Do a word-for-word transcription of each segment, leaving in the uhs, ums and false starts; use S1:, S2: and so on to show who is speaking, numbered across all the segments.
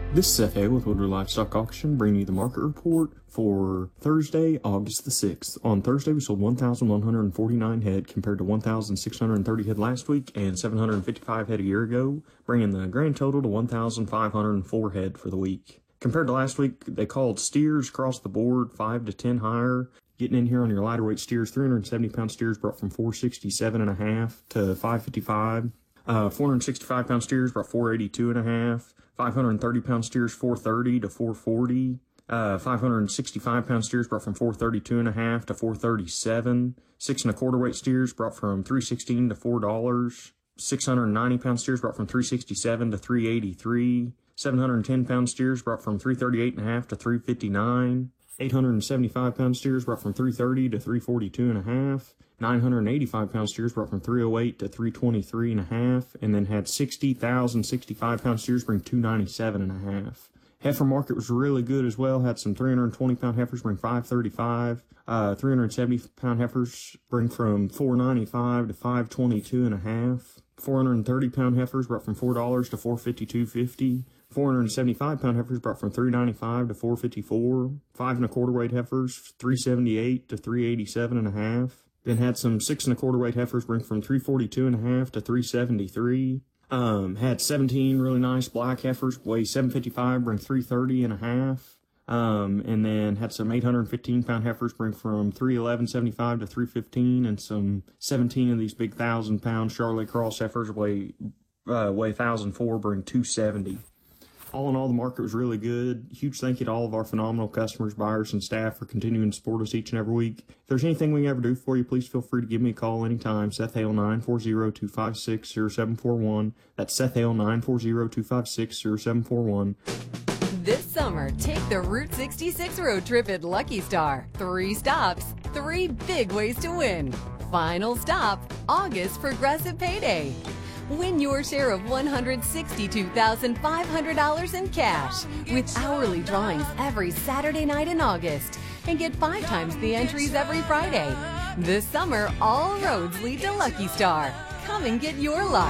S1: This is Seth Hale with Woodward Livestock Auction, bringing you the market report for Thursday, August the sixth. On Thursday, we sold one thousand one hundred forty-nine head compared to one thousand six hundred thirty head last week and seven hundred fifty-five head a year ago, bringing the grand total to one thousand five hundred four head for the week. Compared to last week, they called steers across the board five to ten higher. Getting in here on your lighter weight steers, three hundred seventy pound steers brought from four sixty-seven and a half to five fifty-five. Uh, four hundred sixty-five pound steers brought four eighty-two and a half. five hundred thirty pound steers four thirty to four forty. Uh, five hundred sixty-five pound steers brought from four thirty-two and a half to four thirty-seven. Six and a quarter weight steers brought from three sixteen to four dollars. six hundred ninety pound steers brought from three sixty-seven to three eighty-three. seven hundred ten pound steers brought from three thirty-eight and a half to three fifty-nine. eight hundred seventy-five pound steers brought from three thirty to three forty-two and a half. nine hundred eighty-five pound steers brought from three oh eight to three twenty-three and a half, and then had sixty thousand sixty-five pound steers bring two ninety-seven and a half. Heifer market was really good as well. Had some three hundred twenty pound heifers bring five thirty-five. Uh, three hundred seventy pound heifers bring from four ninety-five to five twenty-two and a half. four hundred thirty pound heifers brought from four dollars to four fifty-two fifty. four hundred seventy-five pound heifers brought from three ninety-five to four fifty-four. Five and a quarter weight heifers, three seventy-eight to three eighty-seven and a half. Then had some six and a quarter weight heifers bring from three forty-two and a half to three seventy-three. Um, had seventeen really nice black heifers weigh seven fifty-five, bring three thirty and a half. Um, and then had some eight hundred fifteen pound heifers bring from three eleven seventy-five to three fifteen, and some seventeen of these big thousand pound Charlotte Cross heifers weigh, uh, weigh one thousand four, bring two seventy. All in all, the market was really good. Huge thank you to all of our phenomenal customers, buyers, and staff for continuing to support us each and every week. If there's anything we can ever do for you, please feel free to give me a call anytime. Seth Hale, nine four zero, two five six, zero seven four one. That's Seth Hale, nine four zero, two five six, zero seven four one.
S2: This summer, take the Route sixty-six road trip at Lucky Star. Three stops, three big ways to win. Final stop, August Progressive Payday. Win your share of one hundred sixty-two thousand five hundred dollars in cash with hourly drawings every Saturday night in August, and get five times the entries every Friday. This summer, all roads lead to Lucky Star. Come and get your luck.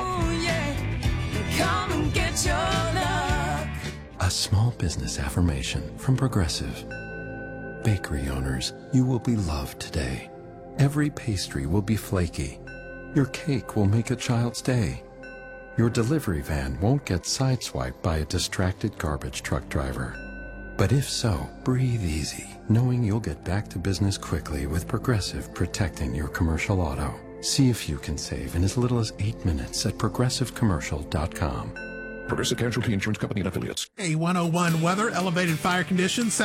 S3: Come and get your luck.
S4: A small business affirmation from Progressive. Bakery owners, you will be loved today. Every pastry will be flaky. Your cake will make a child's day. Your delivery van won't get sideswiped by a distracted garbage truck driver. But if so, breathe easy, knowing you'll get back to business quickly with Progressive protecting your commercial auto. See if you can save in as little as eight minutes at progressive commercial dot com.
S5: Progressive Casualty Insurance Company and Affiliates.
S6: A one oh one weather, elevated fire conditions.